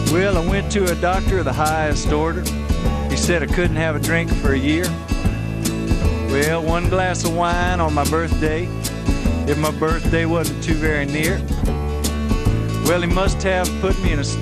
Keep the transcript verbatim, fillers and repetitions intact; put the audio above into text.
Well, I went to a doctor of the highest order. He said I couldn't have a drink for a year. Well, one glass of wine on my birthday, if my birthday wasn't too very near. Well, he must have put me in a